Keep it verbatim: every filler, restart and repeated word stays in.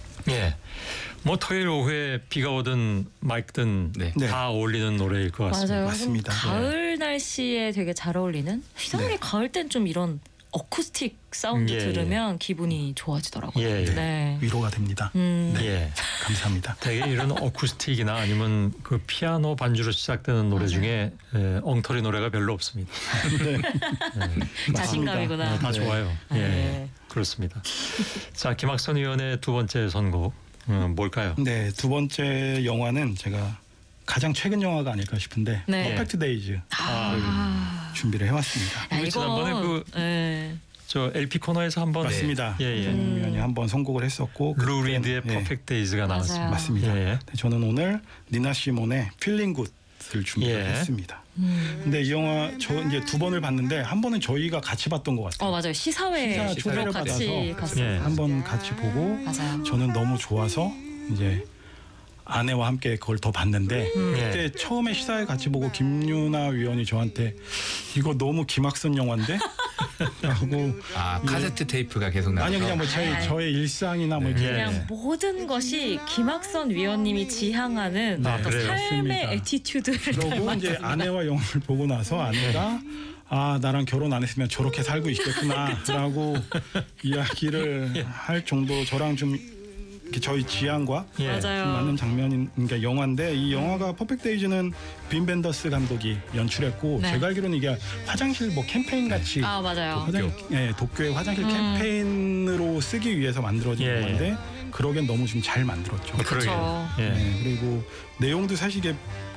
예. 뭐 토요일 오후에 비가 오든 맑든 네. 다 네. 어울리는 노래일 것 같습니다. 맞아요. 맞습니다. 좀 가을 날씨에 되게 잘 어울리는. 이상하게 네. 가을 땐 좀 이런 어쿠스틱 사운드 예, 들으면 기분이 좋아지더라고요. 예, 예. 네. 위로가 됩니다. 음. 네. 예. 감사합니다. 되게 이런 어쿠스틱이나 아니면 그 피아노 반주로 시작되는 노래 맞아요. 중에 에, 엉터리 노래가 별로 없습니다. 네. 네. 자신감이구나. 네, 다 네. 좋아요. 예, 네. 그렇습니다. 자, 김학선 의원의 두 번째 선곡 음, 뭘까요? 네, 두 번째 영화는 제가 가장 최근 영화가 아닐까 싶은데 네. 퍼펙트 데이즈 아. 준비를 해왔습니다. 야, 우리 지난번에 그- 네. 저 엘피 코너에서 한번 맞습니다. 예, 예. 음. 위원이 한번 선곡을 했었고 루 그때- 리드의 예, 퍼펙트 데이즈가 맞아요. 나왔습니다. 맞습니다. 예, 예. 네, 저는 오늘 니나 시몬의 필링 굿을 준비를 예. 했습니다. 음. 근데 이 영화 저 이제 두 번을 봤는데 한 번은 저희가 같이 봤던 것 같아요. 어 맞아요. 시사회 시사 초대를 같이 받아서 갔어요. 예. 한 번 같이 보고 맞아요. 저는 너무 좋아서 이제 아내와 함께 그걸 더 봤는데 음. 그때 예. 처음에 시사회 같이 보고 김유나 위원이 저한테 이거 너무 김학선 영화인데? 라고 아 카세트 테이프가 계속 나와서 아니 그냥 뭐 저의, 아이. 저의 일상이나 뭐 이렇게 예. 그냥 모든 것이 김학선 위원님이 지향하는 네, 어떤 그래요. 삶의 맞습니다. 에티튜드를 그러고 이제 아내와 영화를 보고 나서 아내가 아 나랑 결혼 안 했으면 저렇게 살고 있겠구나라고 이야기를 할 정도 저랑 좀 이렇게 저희 지향과 예. 맞아요. 좀 맞는 장면인 그러니까 영화인데 이 영화가 퍼펙트 데이즈는 빈 벤더스 감독이 연출했고 네. 제가 알기로는 이게 화장실 뭐 캠페인 같이 아 맞아요. 화장, 예, 도쿄의 화장실 음. 캠페인으로 쓰기 위해서 만들어진 예, 영화인데 그러긴 너무 좀 잘 만들었죠. 그러게요. 그렇죠. 예. 네, 그리고 내용도 사실 이게